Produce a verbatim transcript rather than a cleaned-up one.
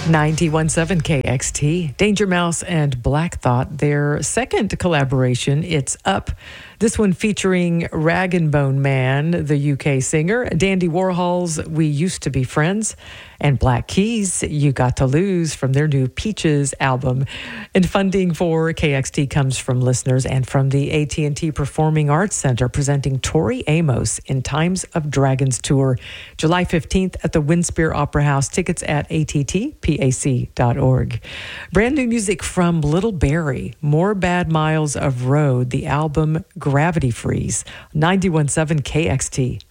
ninety-one point seven K X T. Danger Mouse and Black Thought, their second collaboration, It's Up. This one featuring Rag and Bone Man, the U K singer, Dandy Warhol's We Used to Be Friends, and Black Keys, You Got to Lose, from their new Peaches album. And funding for K X T comes from listeners and from the A T and T Performing Arts Center, presenting Tori Amos in Times of Dragons Tour, July fifteenth at the Winspear Opera House. Tickets at A T T P A C dot org. Brand new music from Little Barrie, More Bad Miles of Road, the album Gravity Freeze, ninety-one point seven K X T.